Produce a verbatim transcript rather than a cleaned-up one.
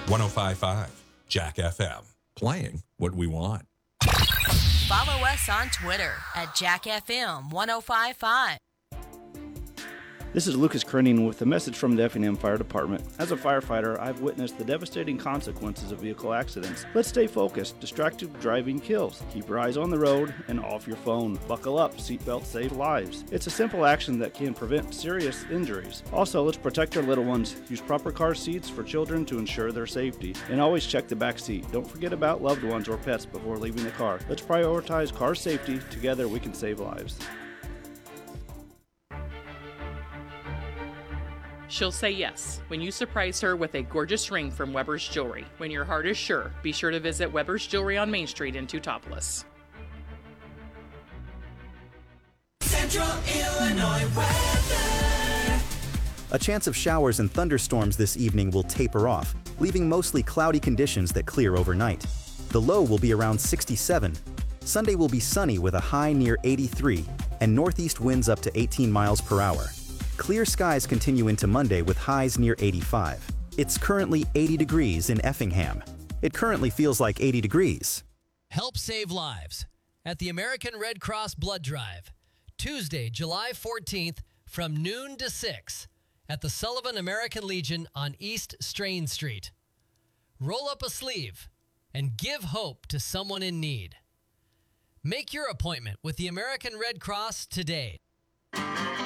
one oh five point five Jack F M. Playing what we want. Follow us on Twitter at Jack F M one oh five point five. This is Lucas Krenning with a message from the Effingham Fire Department. As a firefighter, I've witnessed the devastating consequences of vehicle accidents. Let's stay focused. Distracted driving kills. Keep your eyes on the road and off your phone. Buckle up. Seatbelts save lives. It's a simple action that can prevent serious injuries. Also, let's protect our little ones. Use proper car seats for children to ensure their safety. And always check the back seat. Don't forget about loved ones or pets before leaving the car. Let's prioritize car safety. Together, we can save lives. She'll say yes when you surprise her with a gorgeous ring from Weber's Jewelry. When your heart is sure, be sure to visit Weber's Jewelry on Main Street in Teutopolis. Central Illinois weather. A chance of showers and thunderstorms this evening will taper off, leaving mostly cloudy conditions that clear overnight. The low will be around sixty-seven. Sunday will be sunny with a high near eighty-three and northeast winds up to eighteen miles per hour. Clear skies continue into Monday with highs near eighty-five. It's currently eighty degrees in Effingham. It currently feels like eighty degrees. Help save lives at the American Red Cross Blood Drive, Tuesday, July fourteenth from noon to six at the Sullivan American Legion on East Strain Street. Roll up a sleeve and give hope to someone in need. Make your appointment with the American Red Cross today.